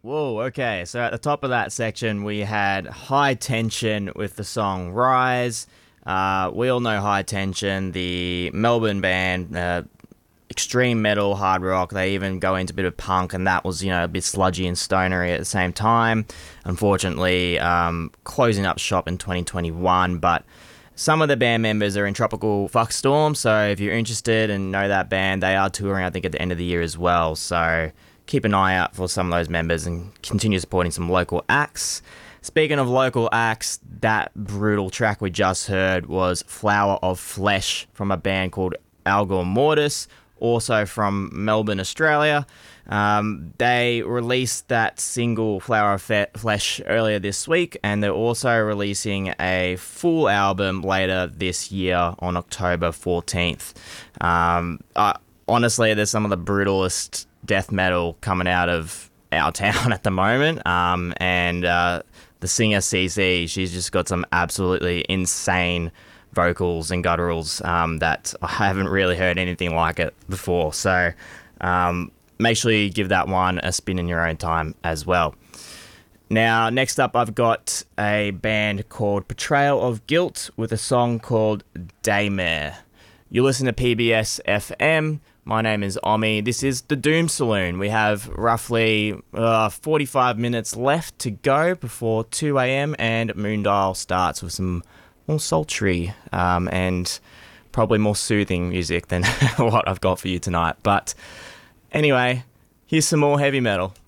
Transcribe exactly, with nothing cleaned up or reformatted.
Whoa, okay. So at the top of that section, we had High Tension with the song Rise. Uh, we all know High Tension, the Melbourne band, uh, extreme metal, hard rock. They even go into a bit of punk, and that was, you know, a bit sludgy and stonery at the same time. Unfortunately, um, closing up shop in twenty twenty-one, but some of the band members are in Tropical Fuckstorm, so if you're interested and know that band, they are touring, I think, at the end of the year as well. So keep an eye out for some of those members and continue supporting some local acts. Speaking of local acts, that brutal track we just heard was Flower of Flesh from a band called Algor Mortis, also from Melbourne, Australia. Um, they released that single Flower of Fe- Flesh earlier this week, and they're also releasing a full album later this year on October fourteenth. Um, uh, honestly, there's some of the brutalest death metal coming out of our town at the moment, um, and uh, the singer C C, she's just got some absolutely insane vocals and gutturals um, that I haven't really heard anything like it before. So um, make sure you give that one a spin in your own time as well. Now, next up, I've got a band called Portrayal of Guilt with a song called Daymare. You listen to P B S F M. My name is Omi. This is the Doom Saloon. We have roughly uh, forty-five minutes left to go before two a.m. and Moondial starts with some more sultry um, and probably more soothing music than what I've got for you tonight. But anyway, here's some more heavy metal.